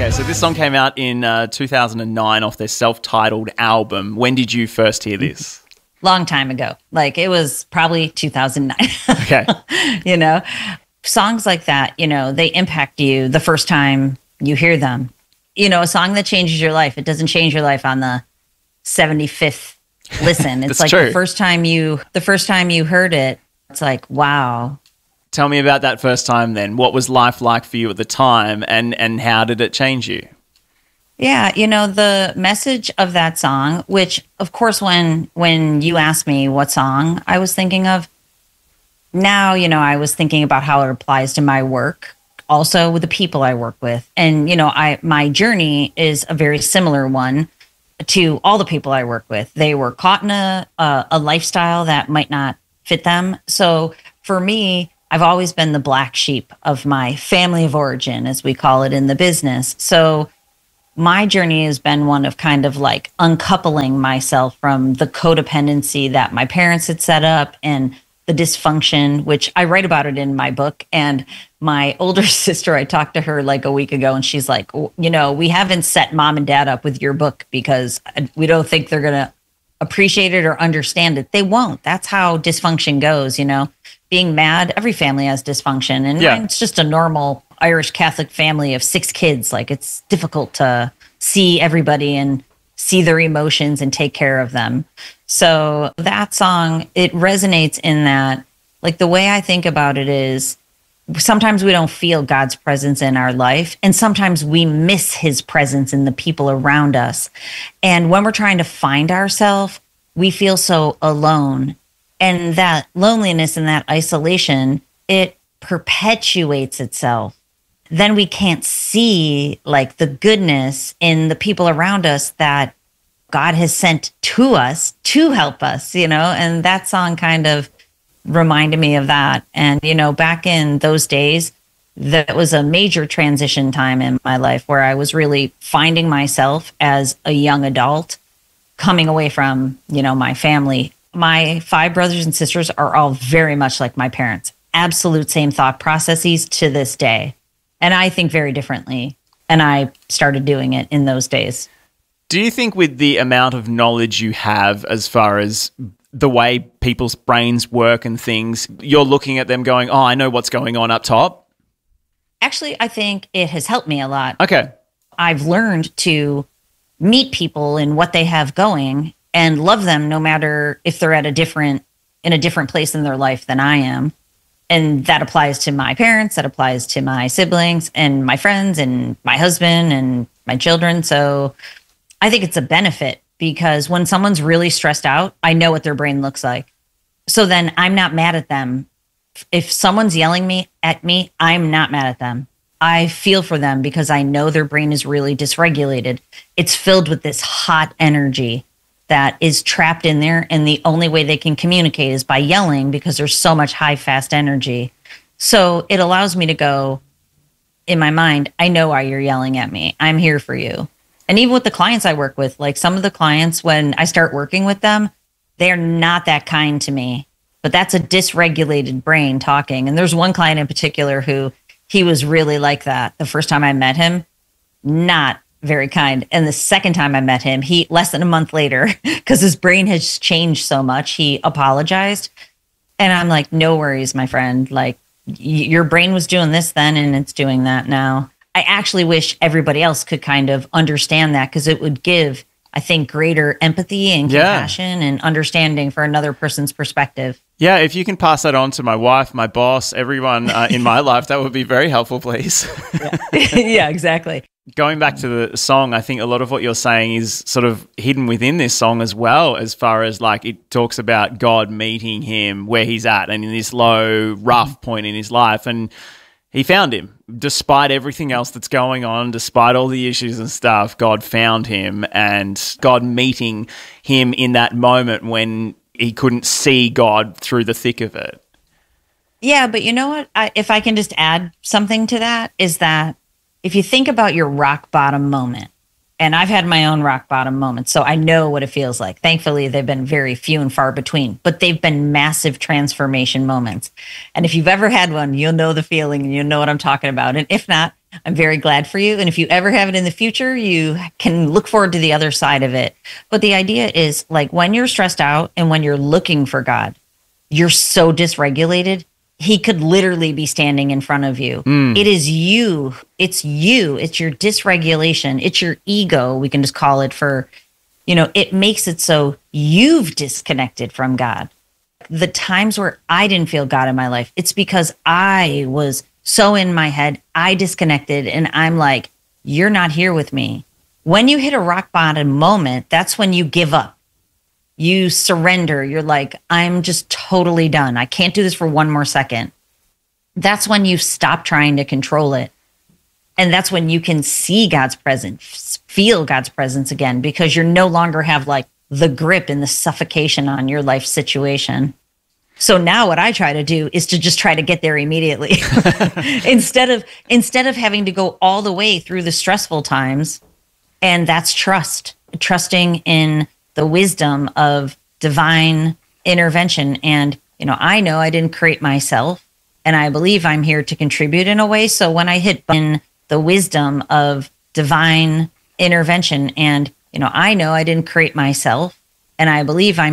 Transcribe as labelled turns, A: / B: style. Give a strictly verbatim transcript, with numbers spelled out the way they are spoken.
A: Okay, so this song came out in uh, two thousand nine off their self-titled album. When did you first hear this?
B: Long time ago. Like, it was probably two thousand nine.
A: Okay.
B: You know, songs like that, you know, they impact you the first time you hear them. You know, a song that changes your life, it doesn't change your life on the seventy-fifth listen. It's like
A: true.
B: the first time you the first time you heard it, it's like, wow.
A: Tell me about that first time then. What was life like for you at the time, and, and how did it change you?
B: Yeah, you know, the message of that song, which, of course, when when you asked me what song I was thinking of, now, you know, I was thinking about how it applies to my work, also with the people I work with. And, you know, I my journey is a very similar one to all the people I work with. They were caught in a, a, a lifestyle that might not fit them. So for me, I've always been the black sheep of my family of origin, as we call it in the business. So my journey has been one of kind of like uncoupling myself from the codependency that my parents had set up and the dysfunction, which I write about it in my book. And my older sister, I talked to her like a week ago, and she's like, you know, we haven't set mom and dad up with your book because we don't think they're going to appreciate it or understand it. They won't. That's how dysfunction goes, you know. Being mad, every family has dysfunction. And
A: Yeah.
B: It's just a normal Irish Catholic family of six kids. Like, it's difficult to see everybody and see their emotions and take care of them. So that song, it resonates in that. Like, the way I think about it is sometimes we don't feel God's presence in our life, and sometimes we miss his presence in the people around us. And when we're trying to find ourselves, we feel so alone. And that loneliness and that isolation, it perpetuates itself. Then we can't see like the goodness in the people around us that God has sent to us to help us, you know, and that song kind of reminded me of that. And, you know, back in those days, that was a major transition time in my life where I was really finding myself as a young adult, coming away from, you know, my family. My five brothers and sisters are all very much like my parents. Absolute same thought processes to this day. And I think very differently. And I started doing it in those days.
A: Do you think with the amount of knowledge you have as far as the way people's brains work and things, you're looking at them going, oh, I know what's going on up top?
B: Actually, I think it has helped me a lot.
A: Okay.
B: I've learned to meet people in what they have going and love them no matter if they're at a different, in a different place in their life than I am. And that applies to my parents, that applies to my siblings and my friends and my husband and my children. So I think it's a benefit because when someone's really stressed out, I know what their brain looks like. So then I'm not mad at them. If someone's yelling me at me, I'm not mad at them. I feel for them because I know their brain is really dysregulated. It's filled with this hot energy that is trapped in there. And the only way they can communicate is by yelling because there's so much high, fast energy. So it allows me to go in my mind, I know why you're yelling at me. I'm here for you. And even with the clients I work with, like some of the clients, when I start working with them, they're not that kind to me, but that's a dysregulated brain talking. And there's one client in particular who he was really like that. The first time I met him, not very kind. And the second time I met him, he less than a month later, because his brain has changed so much, he apologized. And I'm like, no worries, my friend. Like, y- your brain was doing this then, and it's doing that now. I actually wish everybody else could kind of understand that because it would give, I think, greater empathy and
A: Yeah.
B: compassion and understanding for another person's perspective.
A: Yeah, if you can pass that on to my wife, my boss, everyone uh, in my life, that would be very helpful, please.
B: Yeah, yeah, exactly.
A: Going back to the song, I think a lot of what you're saying is sort of hidden within this song as well, as far as like it talks about God meeting him where he's at and in this low, rough point in his life. And he found him. Despite everything else that's going on, despite all the issues and stuff, God found him, and God meeting him in that moment when he couldn't see God through the thick of it.
B: Yeah, but you know what? I, if I can just add something to that, is that if you think about your rock bottom moment, and I've had my own rock bottom moments, so I know what it feels like. Thankfully, they've been very few and far between, but they've been massive transformation moments. And if you've ever had one, you'll know the feeling and you'll know what I'm talking about. And if not, I'm very glad for you. And if you ever have it in the future, you can look forward to the other side of it. But the idea is like when you're stressed out and when you're looking for God, you're so dysregulated. He could literally be standing in front of you. Mm. It is you. It's you. It's your dysregulation. It's your ego. We can just call it for, you know, it makes it so you've disconnected from God. The times where I didn't feel God in my life, it's because I was so in my head, I disconnected and I'm like, you're not here with me. When you hit a rock bottom moment, that's when you give up. You surrender. You're like, I'm just totally done. I can't do this for one more second. That's when you stop trying to control it. And that's when you can see God's presence, feel God's presence again, because you no longer have like the grip and the suffocation on your life situation. So now what I try to do is to just try to get there immediately instead of instead of having to go all the way through the stressful times. And that's trust, trusting in the wisdom of divine intervention. And, you know, I know I didn't create myself and I believe I'm here to contribute in a way. So when I hit in the wisdom of divine intervention and, you know, I know I didn't create myself and I believe I'm